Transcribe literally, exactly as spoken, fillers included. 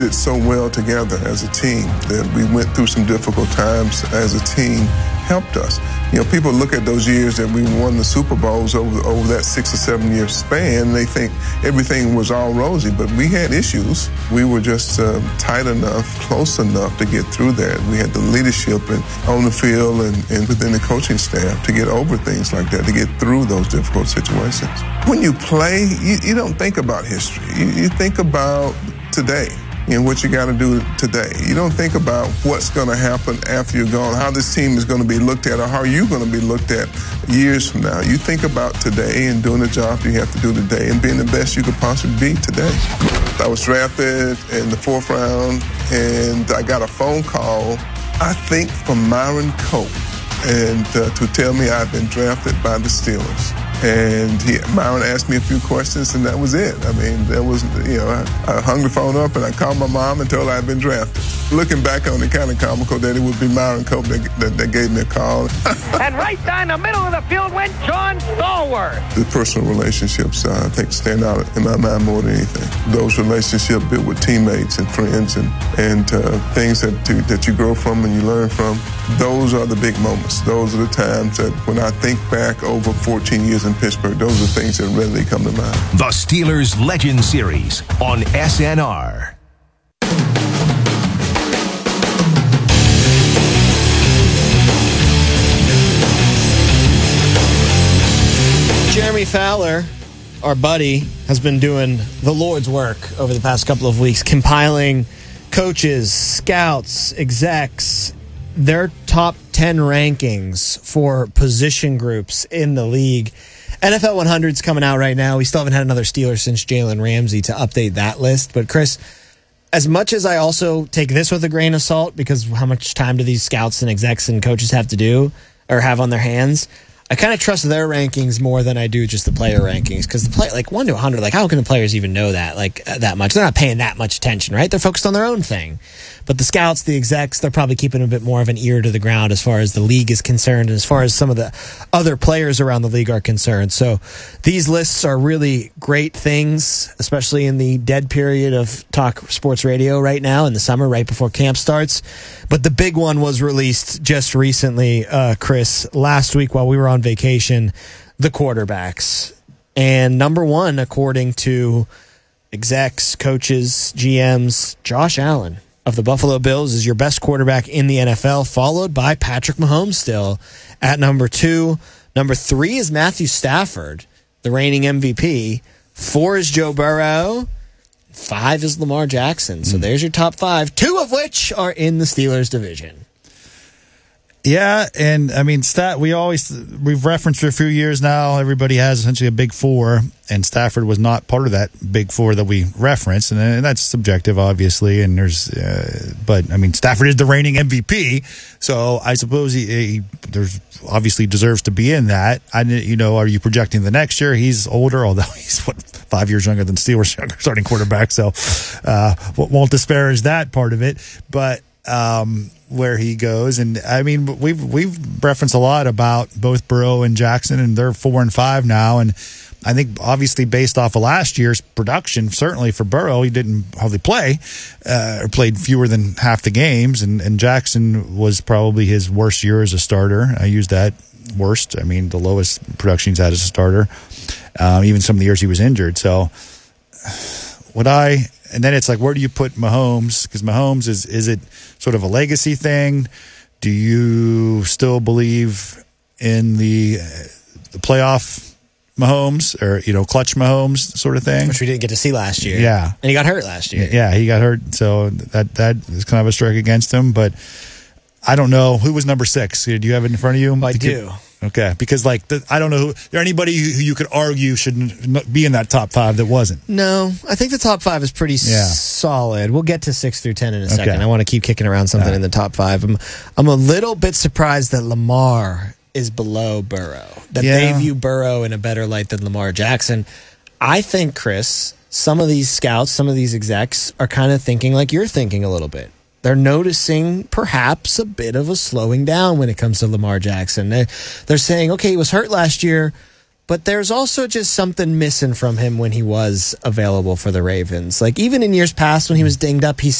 did so well together as a team that we went through some difficult times as a team helped us. You know, people look at those years that we won the Super Bowls over over that six or seven year span, and they think everything was all rosy, but we had issues. We were just uh, tight enough, close enough to get through that. We had the leadership and, on the field and, and within the coaching staff to get over things like that, to get through those difficult situations. When you play, you, you don't think about history. You, you think about today. And what you got to do today. You don't think about what's going to happen after you're gone, how this team is going to be looked at, or how you're going to be looked at years from now. You think about today and doing the job you have to do today and being the best you could possibly be today. I was drafted in the fourth round, and I got a phone call, I think, from Myron Cope, and uh, to tell me I'd been drafted by the Steelers. And he, Myron asked me a few questions, and that was it. I mean, that was, you know, I, I hung the phone up, and I called my mom and told her I'd been drafted. Looking back on it, kind of comical that it would be Myron Cope that, that, that gave me a call. And right down the middle of the field went John Stallworth. The personal relationships, uh, I think, stand out in my mind more than anything. Those relationships built with teammates and friends and, and uh, things that, to, that you grow from and you learn from, those are the big moments. Those are the times that when I think back over fourteen years in Pittsburgh, those are things that readily come to mind. The Steelers Legend Series on S N R. Jeremy Fowler, our buddy, has been doing the Lord's work over the past couple of weeks, compiling coaches, scouts, execs, their top ten rankings for position groups in the league. N F L one hundred's coming out right now. We still haven't had another Steeler since Jalen Ramsey to update that list. But, Chris, as much as I also take this with a grain of salt, because how much time do these scouts and execs and coaches have to do or have on their hands, I kind of trust their rankings more than I do just the player rankings, because the play, like one to one hundred, like how can the players even know that like uh, that much? They're not paying that much attention, right? They're focused on their own thing. But the scouts, the execs, they're probably keeping a bit more of an ear to the ground as far as the league is concerned and as far as some of the other players around the league are concerned. So these lists are really great things, especially in the dead period of talk sports radio right now in the summer, right before camp starts. But the big one was released just recently, uh, Chris, last week while we were on vacation, the quarterbacks. And number one, according to execs, coaches, G Ms, Josh Allen of the Buffalo Bills is your best quarterback in the N F L, followed by Patrick Mahomes still at number two. Number three is Matthew Stafford, the reigning M V P. Four is Joe Burrow. Five is Lamar Jackson. So there's your top five, two of which are in the Steelers division. Yeah, and I mean, stat. We always we've referenced for a few years now. Everybody has essentially a big four, and Stafford was not part of that big four that we referenced, and, and that's subjective, obviously. And there's, uh, but I mean, Stafford is the reigning M V P, so I suppose he, he there's obviously deserves to be in that. I, you know, are you projecting the next year? He's older, although he's what five years younger than Steelers' younger starting quarterback, so uh, won't disparage that part of it, but. Um, where he goes, and I mean we've we've referenced a lot about both Burrow and Jackson, and they're four and five now, and I think obviously based off of last year's production, certainly for Burrow, he didn't hardly play uh, or played fewer than half the games, and, and Jackson was probably his worst year as a starter. I use that worst, I mean the lowest production he's had as a starter, um, even some of the years he was injured. So would I? And then it's like, where do you put Mahomes? Because Mahomes, is is it sort of a legacy thing? Do you still believe in the, the playoff Mahomes or, you know, clutch Mahomes sort of thing? Which we didn't get to see last year. Yeah. And he got hurt last year. Yeah, he got hurt. So that, that is kind of a strike against him. But I don't know. Who was number six? Do you have it in front of you? I do. Okay, because like the, I don't know who there anybody who you could argue shouldn't be in that top five that wasn't. No, I think the top five is pretty yeah. solid. We'll get to six through ten in a second. Okay. I want to keep kicking around something right. in the top five. I'm I'm a little bit surprised that Lamar is below Burrow. That yeah. they view Burrow in a better light than Lamar Jackson. I think, Chris, some of these scouts, some of these execs are kind of thinking like you're thinking a little bit. They're noticing perhaps a bit of a slowing down when it comes to Lamar Jackson. They're saying, okay, he was hurt last year, But there's also just something missing from him when he was available for the Ravens. Like, even in years past when he was dinged up, he